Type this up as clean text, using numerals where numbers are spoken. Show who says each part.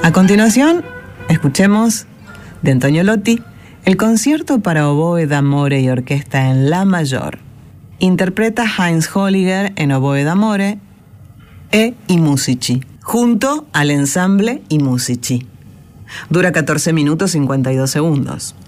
Speaker 1: A continuación, escuchemos de Antonio Lotti el concierto para oboe d'amore y orquesta en la mayor. Interpreta Heinz Holliger en oboe d'amore e I Musici, junto al ensamble I Musici. Dura 14 minutos 52 segundos.